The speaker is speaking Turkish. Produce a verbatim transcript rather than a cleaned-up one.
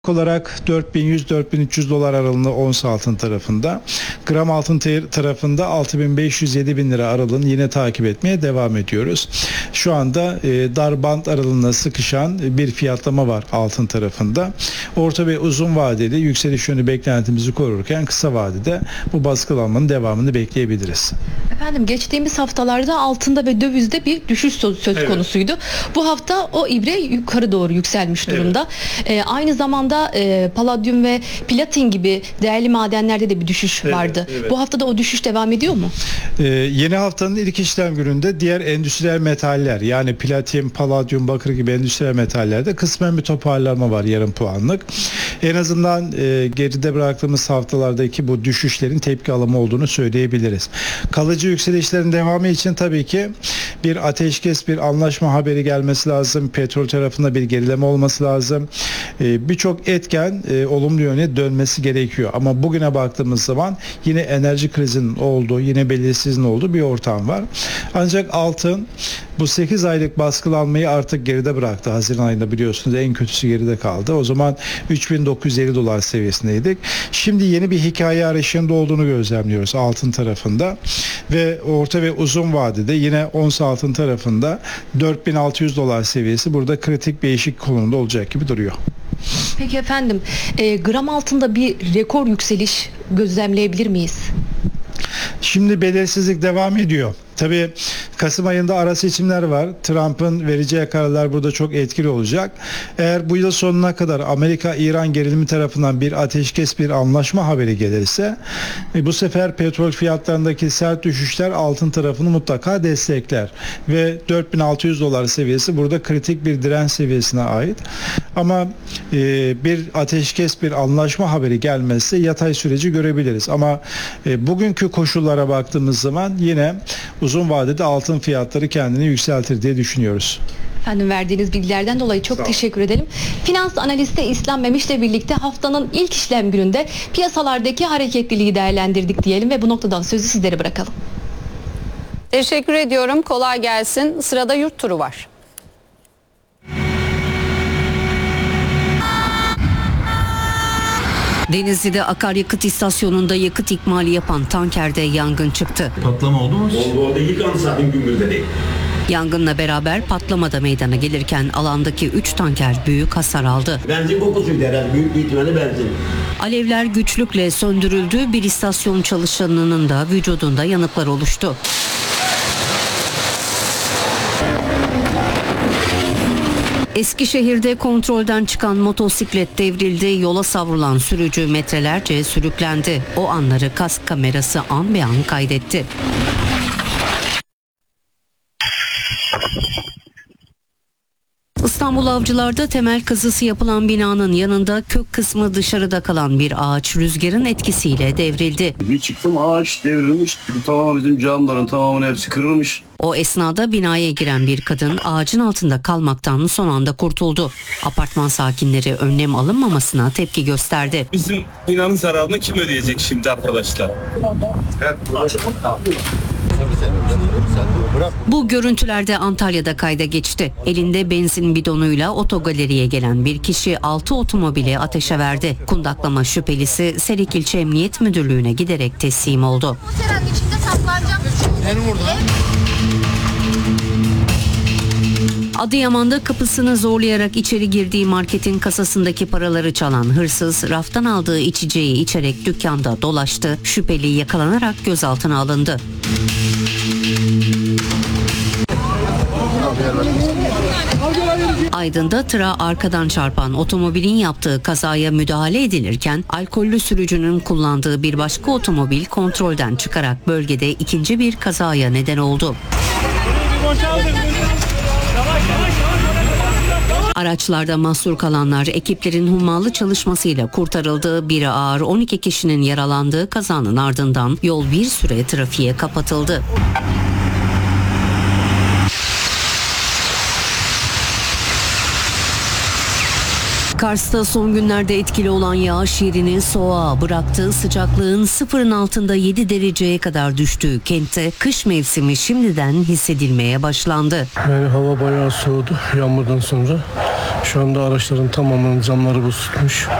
olarak dört bin yüz dört bin üç yüz dolar aralığında ons altın tarafında. Gram altın tarafında altı bin beş yüz yedi bin lira aralığını yine takip etmeye devam ediyoruz. Şu anda e, dar bant aralığında sıkışan bir fiyatlama var altın tarafında. Orta ve uzun vadeli yükseliş yönü beklentimizi korurken kısa vadede bu baskılanmanın devamını bekleyebiliriz. Efendim geçtiğimiz haftalarda altında ve dövizde bir düşüş söz, söz evet. konusuydu. Bu hafta o ibre yukarı doğru yükselmiş durumda. Evet. E, aynı zamanda e, paladyum ve platin gibi değerli madenlerde de bir düşüş evet, vardı. Evet. Bu haftada o düşüş devam ediyor mu? Ee, yeni haftanın ilk işlem gününde diğer endüstriyel metaller yani platin, paladyum, bakır gibi endüstriyel metallerde kısmen bir toparlanma var yarım puanlık. En azından e, geride bıraktığımız haftalardaki bu düşüşlerin tepki alımı olduğunu söyleyebiliriz. Kalıcı yükselişlerin devamı için tabii ki bir ateşkes, bir anlaşma haberi gelmesi lazım. Petrol tarafında bir gerileme olması lazım. Ee, Birçok etken e, olumlu yöne dönmesi gerekiyor. Ama bugüne baktığımız zaman yine enerji krizinin olduğu, yine belirsizliğin olduğu bir ortam var. Ancak altın bu sekiz aylık baskılanmayı artık geride bıraktı. Haziran ayında biliyorsunuz en kötüsü geride kaldı. O zaman üç bin dokuz yüz elli dolar seviyesindeydik. Şimdi yeni bir hikaye arayışında olduğunu gözlemliyoruz altın tarafında. Ve orta ve uzun vadede yine ons altın tarafında dört bin altı yüz dolar seviyesi burada kritik bir eşik konumunda olacak gibi duruyor. Peki efendim, e, gram altında bir rekor yükseliş gözlemleyebilir miyiz? Şimdi belirsizlik devam ediyor. Tabii Kasım ayında ara seçimler var. Trump'ın vereceği kararlar burada çok etkili olacak. Eğer bu yıl sonuna kadar Amerika-İran gerilimi tarafından bir ateşkes, bir anlaşma haberi gelirse e, bu sefer petrol fiyatlarındaki sert düşüşler altın tarafını mutlaka destekler. Ve dört bin altı yüz dolar seviyesi burada kritik bir direnç seviyesine ait. Ama e, bir ateşkes, bir anlaşma haberi gelmezse yatay süreci görebiliriz. Ama e, bugünkü koşullara baktığımız zaman yine uzun vadede altın fiyatları kendini yükseltir diye düşünüyoruz. Efendim verdiğiniz bilgilerden dolayı çok teşekkür edelim. Finans analisti İslam Memiş'le birlikte haftanın ilk işlem gününde piyasalardaki hareketliliği değerlendirdik diyelim ve bu noktadan sözü sizlere bırakalım. Teşekkür ediyorum. Kolay gelsin. Sırada yurt turu var. Denizli'de akaryakıt istasyonunda yakıt ikmali yapan tankerde yangın çıktı. Patlama oldu mu? Oldu oldu. Yıkandı zaten gümbürde değil. Yangınla beraber patlama da meydana gelirken alandaki üç tanker büyük hasar aldı. Benzin kokusuydu herhalde. Büyük bir ihtimalle benzin. Alevler güçlükle söndürüldü. Bir istasyon çalışanının da vücudunda yanıklar oluştu. Eskişehir'de kontrolden çıkan motosiklet devrildi. Yola savrulan sürücü metrelerce sürüklendi. O anları kask kamerası an be an kaydetti. İstanbul Avcılar'da temel kazısı yapılan binanın yanında kök kısmı dışarıda kalan bir ağaç rüzgarın etkisiyle devrildi. Bir çıktım ağaç devrilmiş. Tamamen bizim camların tamamının hepsi kırılmış. O esnada binaya giren bir kadın ağacın altında kalmaktan son anda kurtuldu. Apartman sakinleri önlem alınmamasına tepki gösterdi. Bizim binanın zararını kim ödeyecek şimdi arkadaşlar? Bu görüntülerde Antalya'da kayda geçti. Elinde benzin bidonuyla otogaleriye gelen bir kişi altı otomobili ateşe verdi. Kundaklama şüphelisi Serik İlçe Emniyet Müdürlüğü'ne giderek teslim oldu. Adıyaman'da kapısını zorlayarak içeri girdiği marketin kasasındaki paraları çalan hırsız raftan aldığı içeceği içerek dükkanda dolaştı. Şüpheli yakalanarak gözaltına alındı. Aydın'da tırağa arkadan çarpan otomobilin yaptığı kazaya müdahale edilirken alkollü sürücünün kullandığı bir başka otomobil kontrolden çıkarak bölgede ikinci bir kazaya neden oldu. Araçlarda mahsur kalanlar ekiplerin hummalı çalışmasıyla kurtarıldı. Biri ağır on iki kişinin yaralandığı kazanın ardından yol bir süre trafiğe kapatıldı. Kars'ta son günlerde etkili olan yağış yerini soğuğa bıraktı. Sıcaklığın sıfırın altında yedi dereceye kadar düştüğü kentte kış mevsimi şimdiden hissedilmeye başlandı. Yani hava bayağı soğudu yağmurdan sonra. Şu anda araçların tamamının camları buz tutmuş.